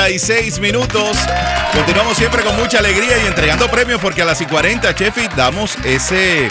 6 minutos. Continuamos siempre con mucha alegría y entregando premios porque a las 40, Chefi, damos ese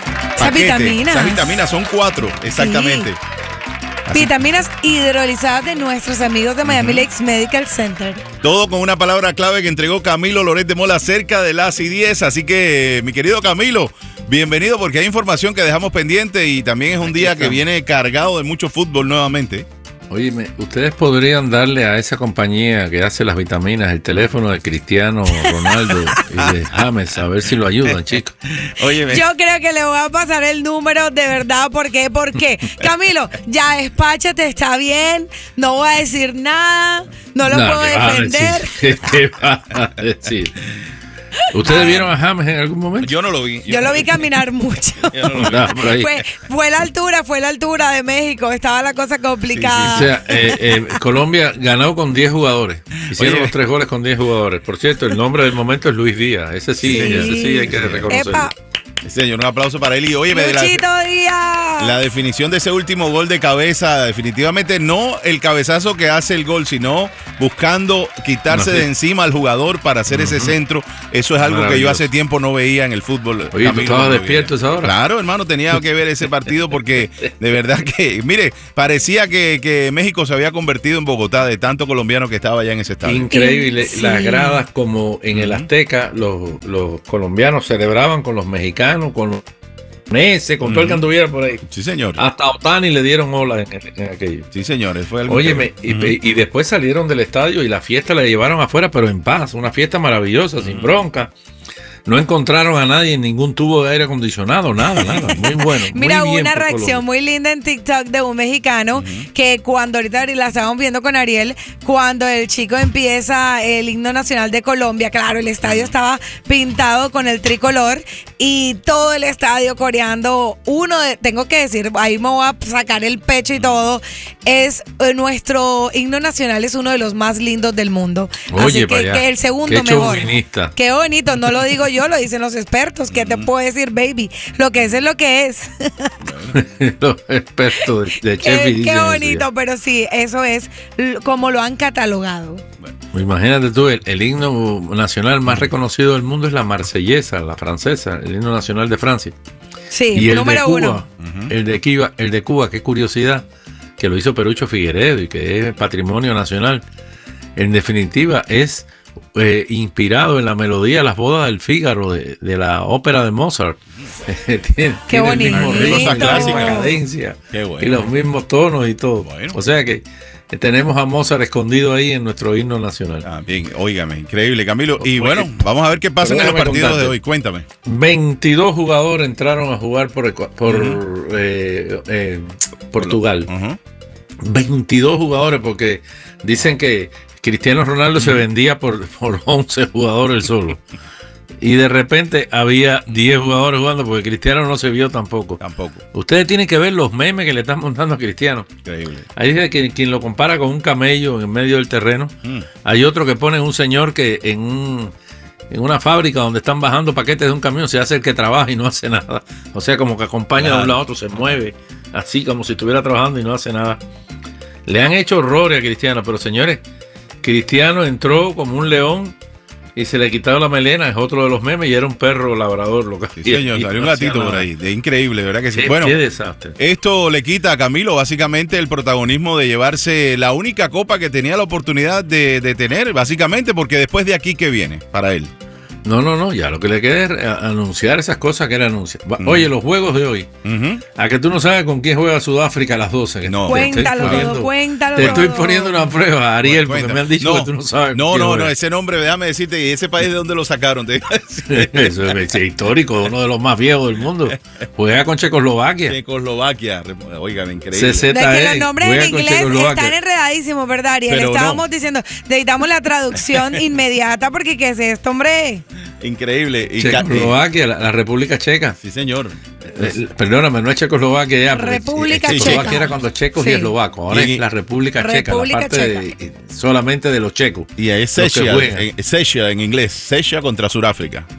paquete. Esas vitaminas son 4, exactamente. Sí. Vitaminas hidrolizadas de nuestros amigos de Miami Lakes Medical Center. Todo con una palabra clave que entregó Camilo Loret de Mola cerca de las 10. Así que, mi querido Camilo, bienvenido porque hay información que dejamos pendiente y también es un día que viene cargado de mucho fútbol nuevamente. Óyeme, ustedes podrían darle a esa compañía que hace las vitaminas el teléfono de Cristiano Ronaldo y de James, a ver si lo ayudan, chicos. Óyeme. Yo creo que le voy a pasar el número de verdad. ¿Por qué? Porque, Camilo, ya despáchate, está bien, no voy a decir nada, no lo puedo defender. ¿Qué vas a decir? ¿Ustedes vieron a James en algún momento? Yo no lo vi. Yo lo vi caminar mucho. Yo no lo vi. Por ahí. Fue la altura de México, estaba la cosa complicada. O sea, Colombia ganó con 10 jugadores. Hicieron los 3 goles con 10 jugadores. Por cierto, el nombre del momento es Luis Díaz. Ese sí hay que reconocerlo. Epa. Señor, un aplauso para él. Y oye, Luchito Díaz. La definición de ese último gol de cabeza, definitivamente no el cabezazo que hace el gol, sino buscando quitarse de encima al jugador para hacer ese centro. Eso es algo que yo hace tiempo no veía en el fútbol. Oye, ¿tú estabas despierto esa hora? Claro, hermano, tenía que ver ese partido porque de verdad que, mire, parecía que México se había convertido en Bogotá de tanto colombiano que estaba allá en ese estadio. Increíble. Sí. Las gradas como en el Azteca, los colombianos celebraban con los mexicanos, con los japoneses, con todo el que anduviera por ahí. Sí, señor. Hasta a Otani le dieron ola en aquello. Sí, señores. Fue algo. Óyeme, y después salieron del estadio y la fiesta la llevaron afuera, pero en paz. Una fiesta maravillosa, sin bronca. No encontraron a nadie en ningún tubo de aire acondicionado, nada. Muy bueno. Mira, muy bien una reacción muy linda en TikTok de un mexicano que cuando ahorita la estábamos viendo con Ariel, cuando el chico empieza el himno nacional de Colombia, claro, el estadio estaba pintado con el tricolor y todo el estadio coreando. Tengo que decir, ahí me voy a sacar el pecho y todo, es nuestro himno nacional es uno de los más lindos del mundo. Oye, así que el segundo qué mejor. chauvinista. Qué bonito, no lo digo yo, lo dicen los expertos. ¿Qué te puedo decir, baby? Lo que es lo que es. Los expertos de Chef. Qué bonito, pero sí, eso es como lo han catalogado. Bueno, imagínate tú, el himno nacional más reconocido del mundo es la marsellesa, la francesa, el himno nacional de Francia. Sí, y el número de Cuba, 1. El de Cuba, qué curiosidad, que lo hizo Perucho Figueredo y que es patrimonio nacional. En definitiva, es inspirado en la melodía de las bodas del Fígaro de la ópera de Mozart. Qué bonito. El mismo ritmo, la clásica. misma cadencia Bueno. y los mismos tonos y todo. Bueno. O sea que tenemos a Mozart escondido ahí en nuestro himno nacional. Bien, óigame, increíble, Camilo. Y bueno, vamos a ver qué pasa en los partidos de hoy. Cuéntame. 22 jugadores entraron a jugar por Portugal. 22 jugadores porque dicen que Cristiano Ronaldo se vendía por 11 jugadores solo. Y de repente había 10 jugadores jugando porque Cristiano no se vio tampoco. Ustedes tienen que ver los memes que le están montando a Cristiano. Increíble. Hay quien lo compara con un camello en medio del terreno. Hay otro que pone un señor que en una fábrica donde están bajando paquetes de un camión se hace el que trabaja y no hace nada. O sea, como que acompaña de un lado a otro, se mueve así como si estuviera trabajando y no hace nada. Le han hecho horrores a Cristiano, pero señores, Cristiano entró como un león y se le quitaba la melena, es otro de los memes, y era un perro labrador. Sí, señor, salió un gatito por ahí. De increíble, ¿verdad que sí? Bueno, qué desastre. Esto le quita a Camilo básicamente el protagonismo de llevarse la única copa que tenía la oportunidad de tener, básicamente, porque después de aquí, ¿qué viene para él? No, ya lo que le queda es anunciar esas cosas que él anuncia. Oye, los juegos de hoy, a que tú no sabes con quién juega Sudáfrica a las 12. No. Cuéntalo todo. Te estoy poniendo una prueba, Ariel, porque me han dicho que tú no sabes. No, ese nombre, déjame decirte, ¿y ese país de dónde lo sacaron? Eso es histórico, uno de los más viejos del mundo. Juega con Checoslovaquia. Oigan, increíble. De que los nombres en inglés están enredadísimos, ¿verdad, Ariel? Pero estábamos diciendo, necesitamos la traducción inmediata porque ¿qué es esto, hombre? Increíble. Checoslovaquia, la República Checa. Sí, señor. Perdóname, no es Checoslovaquia ya. República Checa. Checoslovaquia era cuando checos y eslovacos. Ahora es la República Checa, la parte solamente de los checos. Y es Sesia en inglés. Sesia contra Sudáfrica.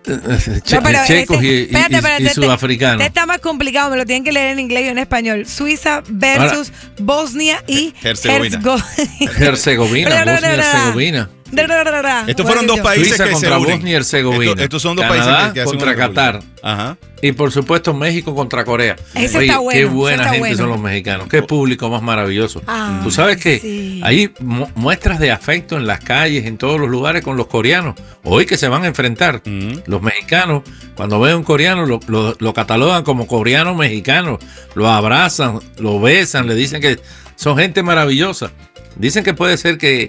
checos y sudafricanos. Este está más complicado, me lo tienen que leer en inglés y en español. Suiza versus Bosnia y Herzegovina. Bosnia-Herzegovina. Estos fueron dos países Suiza que contra se unen. Bosnia y Herzegovina. Estos son dos Canadá países que hacen contra una Qatar. Ajá. Y por supuesto México contra Corea. Ese Oye, está bueno, qué ese buena está gente bueno. son los mexicanos. Qué público más maravilloso. Tú sabes que sí. hay muestras de afecto en las calles, en todos los lugares con los coreanos. Hoy que se van a enfrentar. Los mexicanos, cuando ven a un coreano, lo catalogan como coreano mexicano. Lo abrazan, lo besan, le dicen que son gente maravillosa. Dicen que puede ser que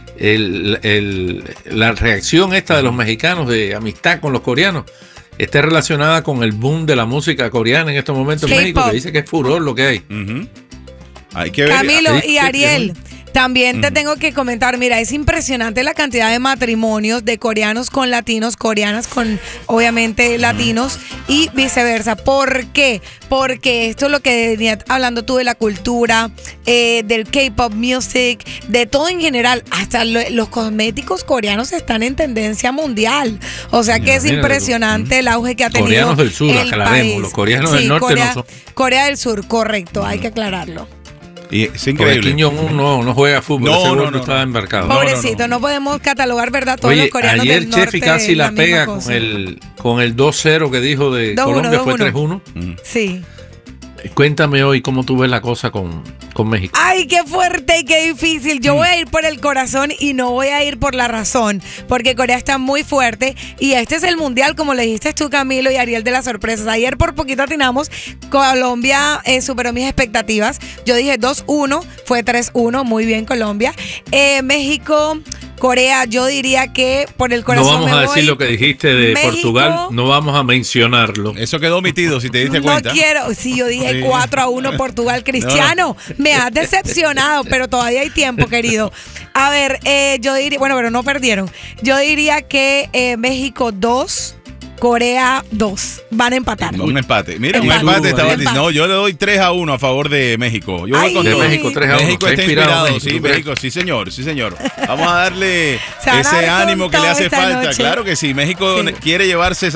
la reacción esta de los mexicanos de amistad con los coreanos esté relacionada con el boom de la música coreana en estos momentos en México, que dice que es furor lo que hay. Hay que ver. Camilo y Ariel, también te tengo que comentar, mira, es impresionante la cantidad de matrimonios de coreanos con latinos, coreanas con obviamente latinos y viceversa. ¿Por qué? Porque esto es lo que venía hablando tú de la cultura, del K-pop music, de todo en general, hasta los cosméticos coreanos están en tendencia mundial. O sea que es impresionante el auge que ha tenido Coreanos del sur, el aclaremos, país. los coreanos del norte Corea, no son. Corea del Sur, correcto, hay que aclararlo. Y es Porque increíble. Kim Jong-un no juega fútbol, No, ese no, gordo no, estaba no. embarcado. Pobrecito, no podemos catalogar, ¿verdad? Todos los Oye, coreanos ayer del norte. Chefi casi la misma pega cosa. con el 2-0 que dijo de 2-1, Colombia, fue 2-1. 3-1. Sí. Cuéntame hoy cómo tú ves la cosa con México. Ay, qué fuerte y qué difícil. Yo voy a ir por el corazón y no voy a ir por la razón, porque Corea está muy fuerte y este es el mundial, como le dijiste tú, Camilo y Ariel, de las sorpresas. Ayer por poquito atinamos, Colombia superó mis expectativas. Yo dije 2-1, fue 3-1, muy bien Colombia. México, Corea, yo diría que por el corazón. No vamos a decir voy. lo que dijiste de México, Portugal, no vamos a mencionarlo. Eso quedó omitido, si te diste cuenta. No quiero, sí, yo dije Sí. 4-1 Portugal. Cristiano, me has decepcionado, pero todavía hay tiempo, querido. A ver, yo diría, bueno, pero no perdieron. Yo diría que México 2, Corea 2. Van a empatar. Un empate. Mira, Empate. un empate estaba Empate. diciendo. No, yo le doy 3-1 a favor de México. Yo voy Ay. con De todo. México 3-1. México está inspirado inspirado, México, sí, ¿tú crees? México, sí señor, sí señor. Vamos a darle Se van a ese dar ánimo con que le todo hace esta falta. noche. Claro que sí, México Sí. quiere llevarse esa